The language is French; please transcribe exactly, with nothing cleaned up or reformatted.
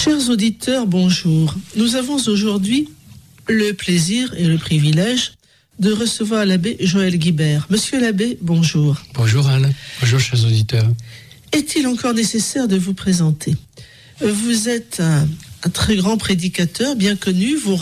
Chers auditeurs, bonjour. Nous avons aujourd'hui le plaisir et le privilège de recevoir l'abbé Joël Guibert. Monsieur l'abbé, bonjour. Bonjour Anne, bonjour chers auditeurs. Est-il encore nécessaire de vous présenter ? Vous êtes un, un très grand prédicateur, bien connu. Vous